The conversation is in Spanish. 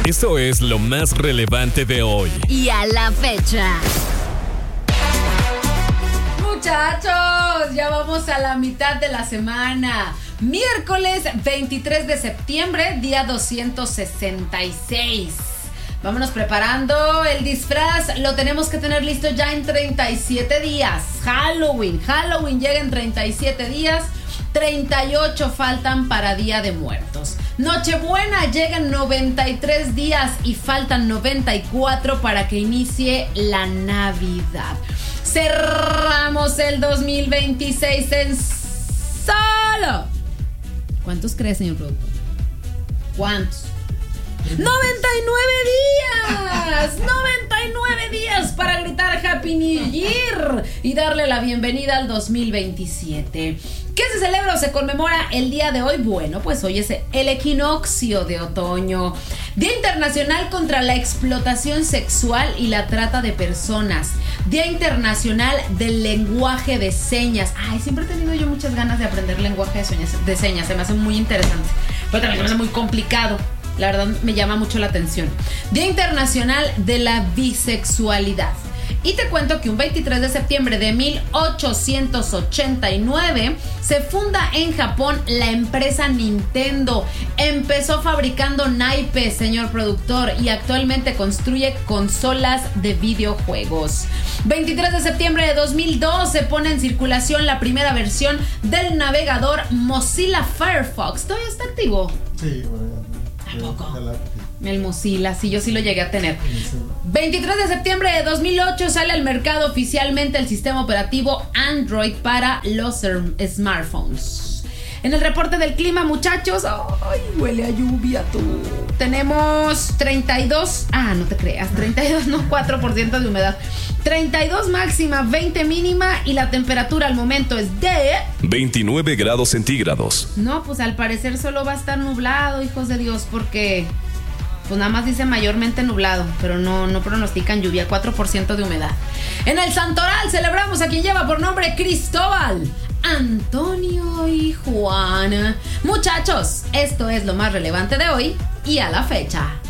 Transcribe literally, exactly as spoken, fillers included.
Esto es lo más relevante de hoy y a la fecha. Muchachos, ya vamos a la mitad de la semana. Miércoles veintitrés de septiembre, día doscientos sesenta y seis. Vámonos preparando. El disfraz lo tenemos que tener listo ya en treinta y siete días. Halloween, Halloween llega en treinta y siete días. treinta y ocho faltan para Día de Muertos. Nochebuena llega en noventa y tres días y faltan noventa y cuatro para que inicie la Navidad. Cerramos el dos mil veintiséis en solo. ¿Cuántos crees, señor productor? ¿Cuántos? ¡noventa y nueve días! ¡noventa y nueve días para gritar Happy New Year y darle la bienvenida al dos mil veintisiete! ¿Qué se celebra o se conmemora el día de hoy? Bueno, pues hoy es el equinoccio de otoño. Día Internacional contra la Explotación Sexual y la Trata de Personas. Día Internacional del Lenguaje de Señas. Ay, siempre he tenido yo muchas ganas de aprender lenguaje de señas. De señas. Se me hace muy interesante, pero también se me hace muy complicado. La verdad me llama mucho la atención. Día Internacional de la Bisexualidad. Y te cuento que un veintitrés de septiembre de mil ochocientos ochenta y nueve se funda en Japón la empresa Nintendo. Empezó fabricando naipes, señor productor, y actualmente construye consolas de videojuegos. veintitrés de septiembre de dos mil dos se pone en circulación la primera versión del navegador Mozilla Firefox. ¿Todavía está activo? Sí, bueno. ¿A poco? El Mozilla, sí, yo sí lo llegué a tener. veintitrés de septiembre de dos mil ocho sale al mercado oficialmente el sistema operativo Android para los smartphones. En el reporte del clima, muchachos, ay, huele a lluvia tú. Tenemos treinta y dos, ah, no te creas, treinta y dos, no, cuatro por ciento de humedad. treinta y dos máxima, veinte mínima y la temperatura al momento es de veintinueve grados centígrados. No, pues al parecer solo va a estar nublado, hijos de Dios, porque pues nada más dice mayormente nublado, pero no, no pronostican lluvia, cuatro por ciento de humedad. En el Santoral celebramos a quien lleva por nombre Cristóbal, Antonio y Juana. Muchachos, esto es lo más relevante de hoy y a la fecha.